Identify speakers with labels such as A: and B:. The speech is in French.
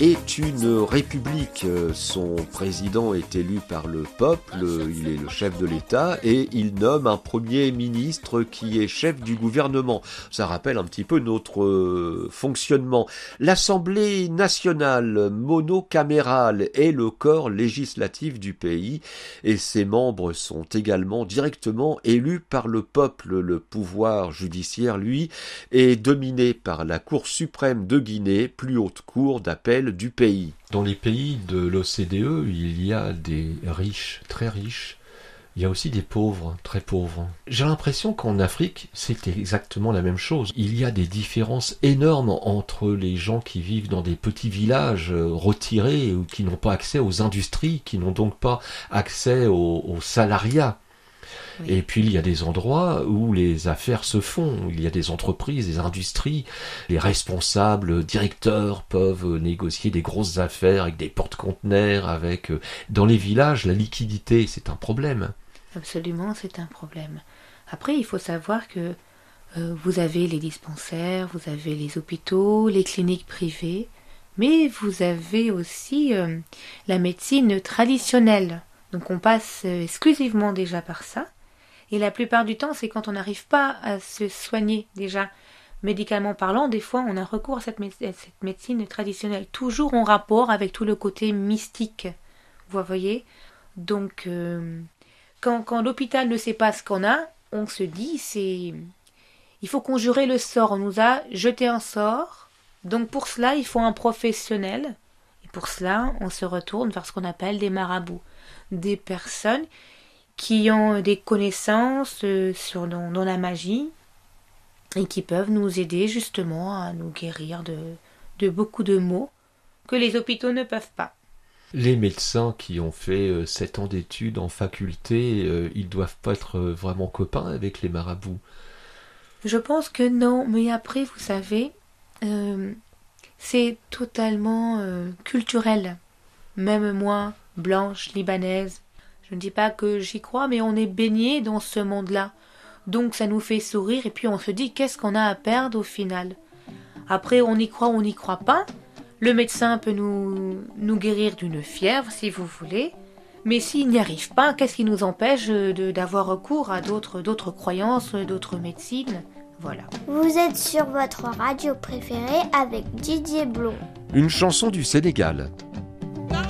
A: est une république. Son président est élu par le peuple, il est le chef de l'État et il nomme un premier ministre qui est chef du gouvernement. Ça rappelle un petit peu notre fonctionnement. L'Assemblée nationale monocamérale est le corps législatif du pays et ses membres sont également directement élus par le peuple. Le pouvoir judiciaire, lui, est dominé par la Cour suprême de Guinée, plus haute cour d'appel du pays.
B: Dans les pays de l'OCDE, il y a des riches, très riches. Il y a aussi des pauvres, très pauvres. J'ai l'impression qu'en Afrique, c'est exactement la même chose. Il y a des différences énormes entre les gens qui vivent dans des petits villages retirés ou qui n'ont pas accès aux industries, qui n'ont donc pas accès au salariat. Oui. Et puis il y a des endroits où les affaires se font, il y a des entreprises, des industries, les responsables, directeurs peuvent négocier des grosses affaires avec des porte-conteneurs, avec... Dans les villages, la liquidité, c'est un problème.
C: Absolument, c'est un problème. Après, il faut savoir que vous avez les dispensaires, vous avez les hôpitaux, les cliniques privées, mais vous avez aussi la médecine traditionnelle. Donc on passe exclusivement déjà par ça. Et la plupart du temps, c'est quand on n'arrive pas à se soigner déjà médicalement parlant, des fois on a recours à cette médecine traditionnelle, toujours en rapport avec tout le côté mystique. Vous voyez ? Donc quand l'hôpital ne sait pas ce qu'on a, on se dit il faut conjurer le sort. On nous a jeté un sort. Donc pour cela, il faut un professionnel. Et pour cela, on se retourne vers ce qu'on appelle des marabouts. Des personnes qui ont des connaissances dans la magie et qui peuvent nous aider justement à nous guérir de beaucoup de maux que les hôpitaux ne peuvent pas.
B: Les médecins qui ont fait 7 ans d'études en faculté, ils doivent pas être vraiment copains avec les marabouts.
C: Je pense que non, mais après, vous savez, c'est totalement culturel. Même moi, blanche, libanaise, je ne dis pas que j'y crois, mais on est baigné dans ce monde-là. Donc ça nous fait sourire et puis on se dit qu'est-ce qu'on a à perdre au final. Après, on y croit ou on n'y croit pas. Le médecin peut nous guérir d'une fièvre, si vous voulez. Mais s'il n'y arrive pas, qu'est-ce qui nous empêche d'avoir recours à d'autres croyances, d'autres médecines ? Voilà.
D: Vous êtes sur votre radio préférée avec Didier Blond.
A: Une chanson du Sénégal.